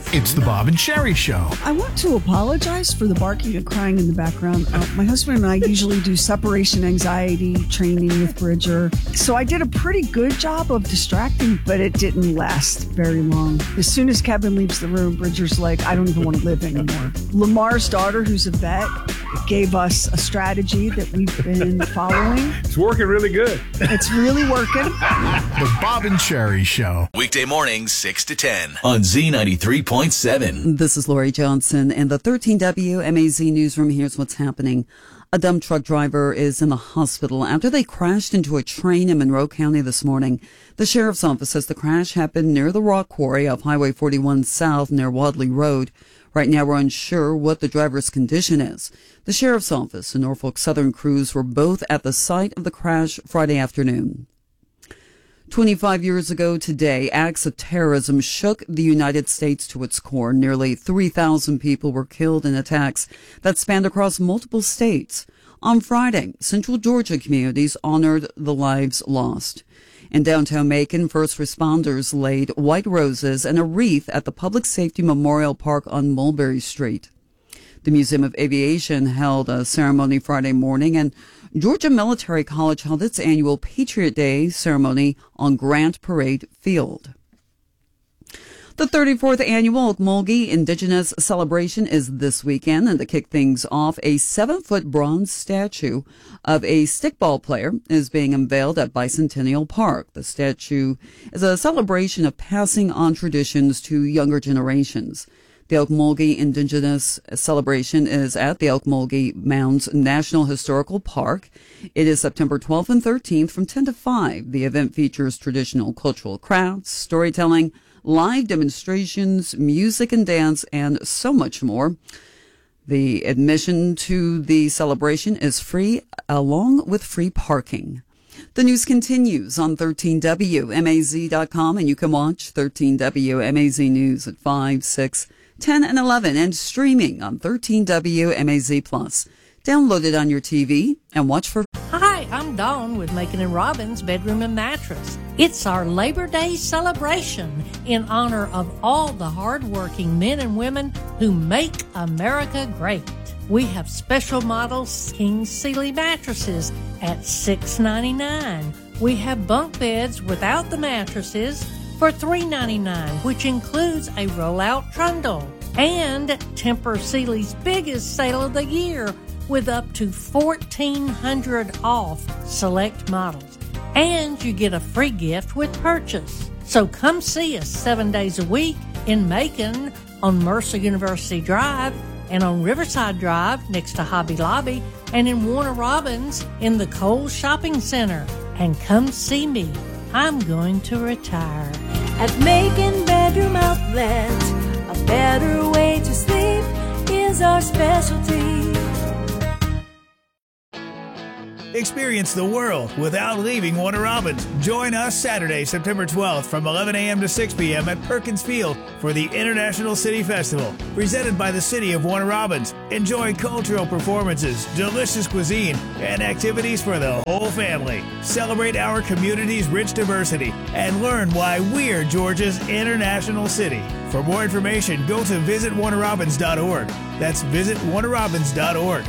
It's the Bob and Sherry Show. I want to apologize for the barking and crying in the background. My husband and I usually do separation anxiety training with Bridger. So I did a pretty good job of distracting, but it didn't last very long. As soon as Kevin leaves the room, Bridger's like, I don't even want to live anymore. Lamar's daughter, who's a vet, gave us a strategy that we've been following. It's working really good. It's really working. The Bob and Sherry Show. Weekday mornings, 6 to 10 on Z93.7. This is Lori Johnson and the 13WMAZ newsroom. Here's what's happening. A dump truck driver is in the hospital after they crashed into a train in Monroe County this morning. The sheriff's office says the crash happened near the rock quarry off Highway 41 South near Wadley Road. Right now, we're unsure what the driver's condition is. The sheriff's office and Norfolk Southern crews were both at the site of the crash Friday afternoon. 25 years ago today, acts of terrorism shook the United States to its core. Nearly 3,000 people were killed in attacks that spanned across multiple states. On Friday, Central Georgia communities honored the lives lost. In downtown Macon, first responders laid white roses and a wreath at the Public Safety Memorial Park on Mulberry Street. The Museum of Aviation held a ceremony Friday morning, and Georgia Military College held its annual Patriot Day ceremony on Grant Parade Field. The 34th annual Okmulgee Indigenous Celebration is this weekend, and to kick things off, a 7-foot bronze statue of a stickball player is being unveiled at Bicentennial Park. The statue is a celebration of passing on traditions to younger generations. The Okmulgee Indigenous Celebration is at the Okmulgee Mounds National Historical Park. It is September 12th and 13th from 10 to 5. The event features traditional cultural crafts, storytelling, live demonstrations, music and dance, and so much more. The admission to the celebration is free, along with free parking. The news continues on 13WMAZ.com, and you can watch 13WMAZ News at 5, 6, 10, and 11, and streaming on 13WMAZ Plus. Download it on your TV and watch for... Hi, I'm Dawn with Macon and Robbins Bedroom and Mattress. It's our Labor Day celebration in honor of all the hardworking men and women who make America great. We have special models King Sealy mattresses at $6.99. We have bunk beds without the mattresses for $3.99, which includes a roll-out trundle. And Tempur Sealy's biggest sale of the year with up to $1,400 off select models. And you get a free gift with purchase. So come see us 7 days a week in Macon on Mercer University Drive and on Riverside Drive next to Hobby Lobby and in Warner Robins in the Kohl's Shopping Center. And come see me. I'm going to retire. At Macon Bedroom Outlet, a better way to sleep is our specialty. Experience the world without leaving Warner Robins. Join us Saturday, September 12th from 11 a.m. to 6 p.m. at Perkins Field for the International City Festival, presented by the City of Warner Robins. Enjoy cultural performances, delicious cuisine, and activities for the whole family. Celebrate our community's rich diversity and learn why we're Georgia's international city. For more information, go to visitwarnerrobins.org. That's visitwarnerrobins.org.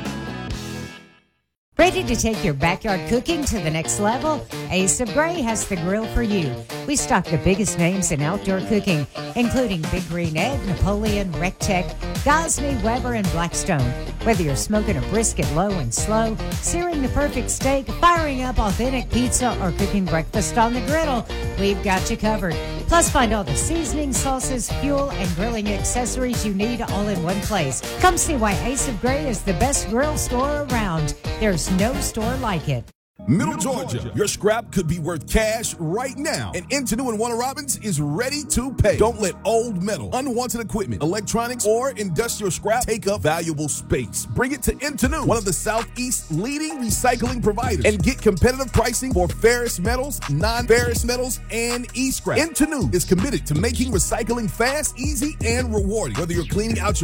Ready to take your backyard cooking to the next level? Ace of Gray has the grill for you. We stock the biggest names in outdoor cooking, including Big Green Egg, Napoleon, Rectech, Gosney, Weber, and Blackstone. Whether you're smoking a brisket low and slow, searing the perfect steak, firing up authentic pizza, or cooking breakfast on the griddle, we've got you covered. Plus, find all the seasonings, sauces, fuel, and grilling accessories you need all in one place. Come see why Ace of Gray is the best grill store around. There's no store like it. Middle Georgia, your scrap could be worth cash right now, and Intenu and Warner Robins is ready to pay. Don't let old metal, unwanted equipment, electronics, or industrial scrap take up valuable space. Bring it to Intenu, one of the Southeast's leading recycling providers, and get competitive pricing for ferrous metals, non-ferrous metals, and e-scrap. Intenu is committed to making recycling fast, easy, and rewarding. Whether you're cleaning out your